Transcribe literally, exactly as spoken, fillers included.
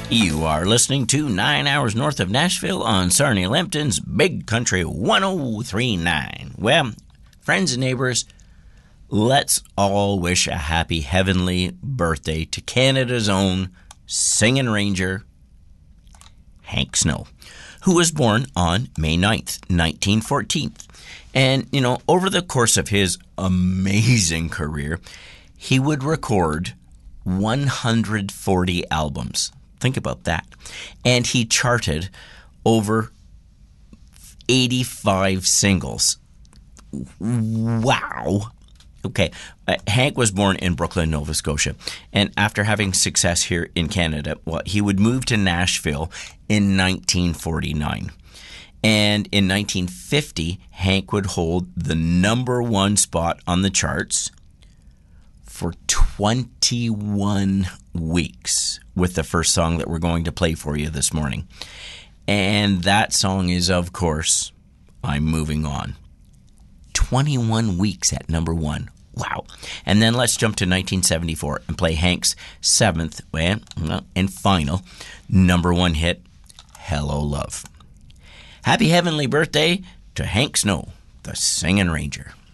You are listening to Nine Hours North of Nashville on Sarnia Lambton's Big Country one oh three point nine. Well, friends and neighbors, let's all wish a happy heavenly birthday to Canada's own singing ranger, Hank Snow, who was born on May ninth, nineteen fourteen. And, you know, over the course of his amazing career, he would record one hundred forty albums. Think about that. And he charted over eighty-five singles. Wow. Okay. Uh, Hank was born in Brooklyn, Nova Scotia. And after having success here in Canada, well, he would move to Nashville in nineteen forty-nine. And in nineteen fifty, Hank would hold the number one spot on the charts for twenty-one weeks with the first song that we're going to play for you this morning. And that song is, of course, I'm Moving On. twenty-one weeks at number one. Wow. And then let's jump to nineteen seventy-four and play Hank's seventh and final number one hit, Hello Love. Happy heavenly birthday to Hank Snow, the Singing Ranger.